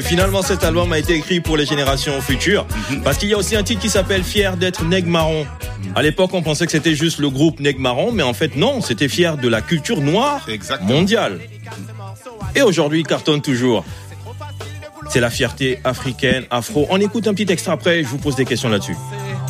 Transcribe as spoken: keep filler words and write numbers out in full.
Finalement, cet album a été écrit pour les générations futures, parce qu'il y a aussi un titre qui s'appelle Fier d'être Nègre Marron. À l'époque, on pensait que c'était juste le groupe Nègre Marron, mais en fait, non, c'était fier de la culture noire Exactement. mondiale. Et aujourd'hui, il cartonne toujours. C'est la fierté africaine, afro. On écoute un petit extrait après, je vous pose des questions là-dessus.